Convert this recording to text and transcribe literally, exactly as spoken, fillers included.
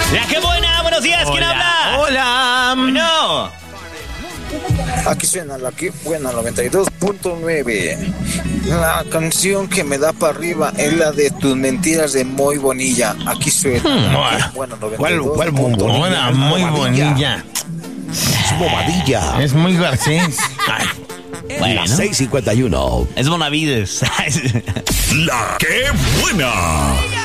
La que buena, buenos días, ¿quién Hola. habla? Hola. No. Aquí suena la que buena noventa y dos punto nueve. La canción que me da para arriba es la de Tus mentiras de Muy Bonilla. Aquí suena la que buena noventa y ¿Cuál, dos cuál punto nueve. buena? Muy bonilla. Es bobadilla. Es muy Garcés. Bueno, Las seis cincuenta y uno. es Bonavides. La que buena.